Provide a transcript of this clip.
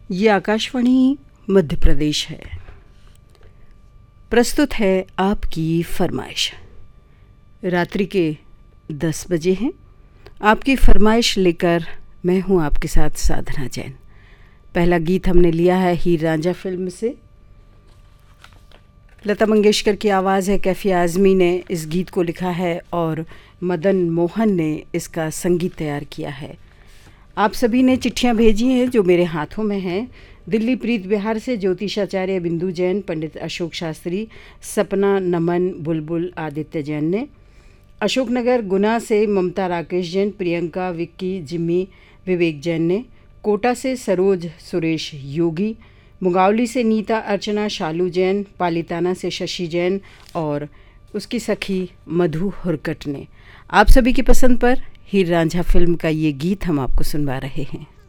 ये आकाशवाणी मध्य प्रदेश है। प्रस्तुत है आपकी फरमाइश। रात्रि के 10 बजे हैं। आपकी फरमाइश लेकर मैं हूँ आपके साथ साधना जैन। पहला गीत हमने लिया है हीर रांझा फिल्म से। लता मंगेशकर की आवाज़ है, कैफी आज़मी ने इस गीत को लिखा है और मदन मोहन ने इसका संगीत तैयार किया है। आप सभी ने चिट्ठियां भेजी हैं जो मेरे हाथों में हैं। दिल्ली प्रीत बिहार से ज्योतिषाचार्य बिंदु जैन, पंडित अशोक शास्त्री, सपना, नमन, बुलबुल, आदित्य जैन ने। अशोकनगर गुना से ममता राकेश जैन, प्रियंका, विक्की, जिम्मी, विवेक जैन ने। कोटा से सरोज सुरेश योगी, मुगावली से नीता अर्चना शालू जैन, पालिताना से शशि जैन और उसकी सखी मधु हुरकट ने। आप सभी की पसंद पर हीर रांझा फिल्म का ये गीत हम आपको सुनवा रहे हैं।